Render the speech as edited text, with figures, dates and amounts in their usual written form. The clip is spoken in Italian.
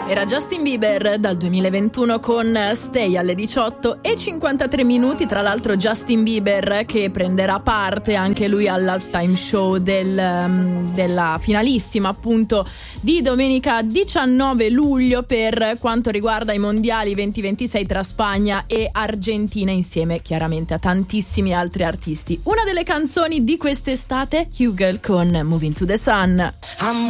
Era Justin Bieber dal 2021 con Stay alle 18:53. Tra l'altro Justin Bieber che prenderà parte anche lui all'halftime show della finalissima appunto di domenica 19 luglio per quanto riguarda i mondiali 2026 tra Spagna e Argentina, insieme chiaramente a tantissimi altri artisti. Una delle canzoni di quest'estate, Hugel con Moving to the Sun.